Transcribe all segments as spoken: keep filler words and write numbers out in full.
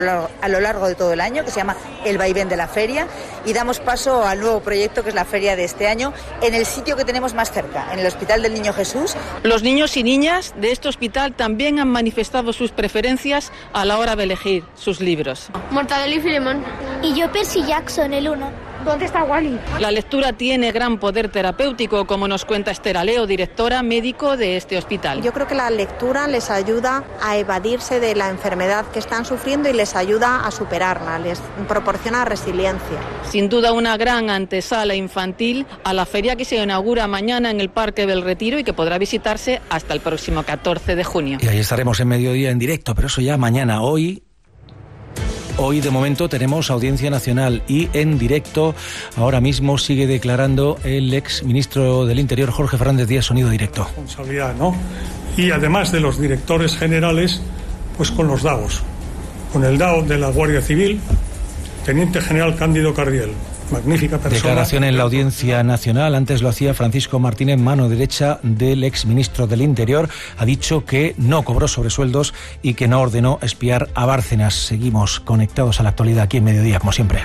a lo largo de todo el año, que se llama El Vaivén de la Feria, y damos paso al nuevo proyecto que es la feria de este año en el sitio que tenemos más cerca, en el Hospital del Niño Jesús. Los niños y niñas de este hospital también han manifestado sus preferencias a la hora de elegir sus libros. Mortadelo y Filemón. Y yo Percy Jackson, el uno. ¿Dónde está Wally? La lectura tiene gran poder terapéutico, como nos cuenta Esther Aleo, directora médico de este hospital. Yo creo que la lectura les ayuda a evadirse de la enfermedad que están sufriendo y les ayuda a superarla, les proporciona resiliencia. Sin duda una gran antesala infantil a la feria que se inaugura mañana en el Parque del Retiro y que podrá visitarse hasta el próximo catorce de junio. Y ahí estaremos en mediodía en directo, pero eso ya mañana. Hoy... Hoy, de momento, tenemos Audiencia Nacional y en directo, ahora mismo, sigue declarando el ex ministro del Interior, Jorge Fernández Díaz, sonido directo. Responsabilidad, ¿no? Y además de los directores generales, pues con los D A Os. Con el D A O de la Guardia Civil, Teniente General Cándido Cardiel. Magnífica persona. Declaración en la Audiencia Nacional. Antes lo hacía Francisco Martínez, mano derecha del exministro del Interior. Ha dicho que no cobró sobresueldos y que no ordenó espiar a Bárcenas. Seguimos conectados a la actualidad aquí en Mediodía, como siempre.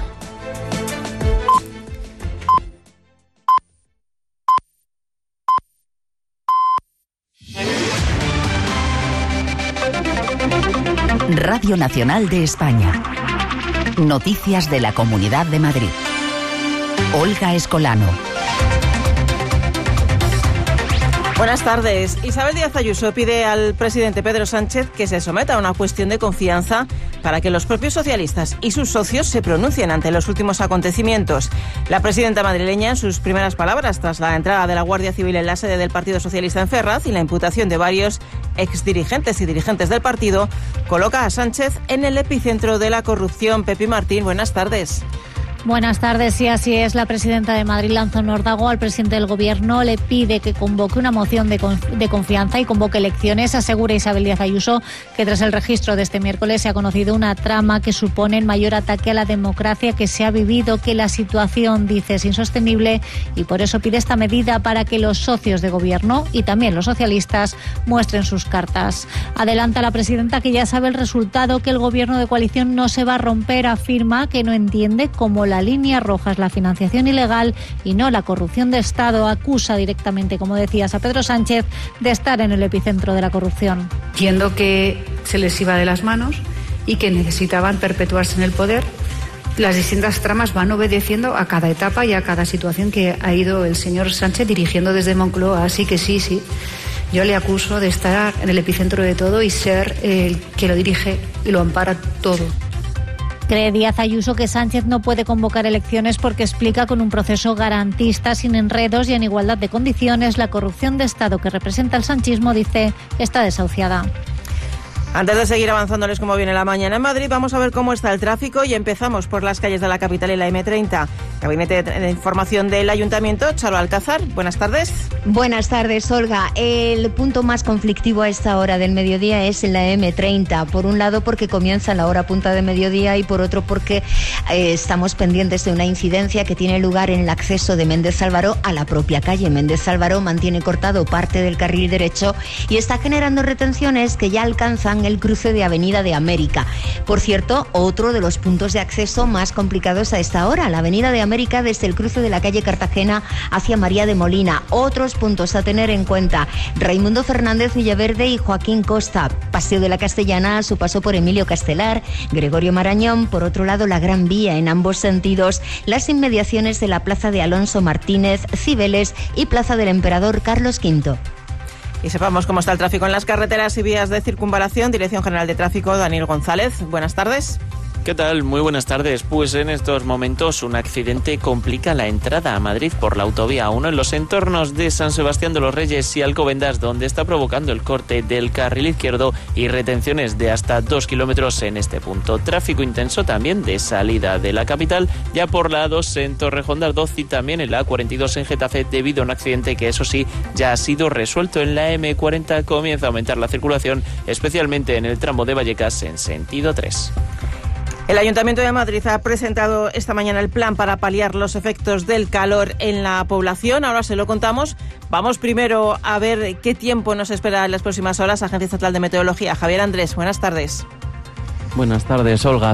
Radio Nacional de España. Noticias de la Comunidad de Madrid. Olga Escolano. Buenas tardes. Isabel Díaz Ayuso pide al presidente Pedro Sánchez que se someta a una cuestión de confianza para que los propios socialistas y sus socios se pronuncien ante los últimos acontecimientos. La presidenta madrileña, en sus primeras palabras tras la entrada de la Guardia Civil en la sede del Partido Socialista en Ferraz y la imputación de varios exdirigentes y dirigentes del partido, coloca a Sánchez en el epicentro de la corrupción. Pepi Martín, buenas tardes. Buenas tardes, y así es. La presidenta de Madrid lanzó un órdago al presidente del Gobierno, le pide que convoque una moción de, conf- de confianza y convoque elecciones. Asegura Isabel Díaz Ayuso que tras el registro de este miércoles se ha conocido una trama que supone el mayor ataque a la democracia que se ha vivido, que la situación, dice, es insostenible y por eso pide esta medida para que los socios de Gobierno y también los socialistas muestren sus cartas. Adelanta la presidenta que ya sabe el resultado, que el Gobierno de coalición no se va a romper. Afirma que no entiende cómo la La línea roja es la financiación ilegal y no la corrupción de Estado. Acusa directamente, como decías, a Pedro Sánchez de estar en el epicentro de la corrupción. Entiendo que se les iba de las manos y que necesitaban perpetuarse en el poder. Las distintas tramas van obedeciendo a cada etapa y a cada situación que ha ido el señor Sánchez dirigiendo desde Moncloa. Así que sí, sí, yo le acuso de estar en el epicentro de todo y ser el que lo dirige y lo ampara todo. Cree Díaz Ayuso que Sánchez no puede convocar elecciones porque explica con un proceso garantista, sin enredos y en igualdad de condiciones, la corrupción de Estado que representa el sanchismo, dice, está desahuciada. Antes de seguir avanzándoles cómo viene la mañana en Madrid, vamos a ver cómo está el tráfico y empezamos por las calles de la capital y la eme treinta. Gabinete de Información del Ayuntamiento, Charo Alcázar, buenas tardes. Buenas tardes, Olga. El punto más conflictivo a esta hora del mediodía es en la eme treinta. Por un lado porque comienza la hora punta de mediodía y por otro porque eh, estamos pendientes de una incidencia que tiene lugar en el acceso de Méndez Álvaro a la propia calle. Méndez Álvaro mantiene cortado parte del carril derecho y está generando retenciones que ya alcanzan el cruce de Avenida de América. Por cierto, otro de los puntos de acceso más complicados a esta hora, la Avenida de América desde el cruce de la calle Cartagena hacia María de Molina. Otros puntos a tener en cuenta: Raimundo Fernández Villaverde y Joaquín Costa, Paseo de la Castellana a su paso por Emilio Castelar, Gregorio Marañón, por otro lado la Gran Vía en ambos sentidos, las inmediaciones de la Plaza de Alonso Martínez, Cibeles y Plaza del Emperador Carlos quinto. Y sepamos cómo está el tráfico en las carreteras y vías de circunvalación. Dirección General de Tráfico, Daniel González. Buenas tardes. ¿Qué tal? Muy buenas tardes. Pues en estos momentos un accidente complica la entrada a Madrid por la autovía uno en los entornos de San Sebastián de los Reyes y Alcobendas, donde está provocando el corte del carril izquierdo y retenciones de hasta dos kilómetros en este punto. Tráfico intenso también de salida de la capital, ya por la A dos en Torrejón de Ardoz y también en la A cuarenta y dos en Getafe, debido a un accidente que, eso sí, ya ha sido resuelto. En la eme cuarenta comienza a aumentar la circulación, especialmente en el tramo de Vallecas en sentido tres. El Ayuntamiento de Madrid ha presentado esta mañana el plan para paliar los efectos del calor en la población. Ahora se lo contamos. Vamos primero a ver qué tiempo nos espera en las próximas horas. Agencia Estatal de Meteorología. Javier Andrés, buenas tardes. Buenas tardes, Olga.